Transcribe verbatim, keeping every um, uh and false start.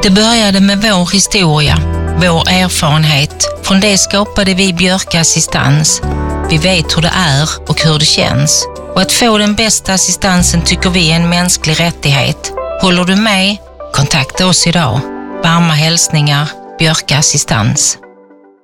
Det började med vår historia, vår erfarenhet. Från det skapade vi Björka Assistans. Vi vet hur det är och hur det känns. Och att få den bästa assistansen tycker vi är en mänsklig rättighet. Håller du med? Kontakta oss idag. Varma hälsningar, Björka Assistans.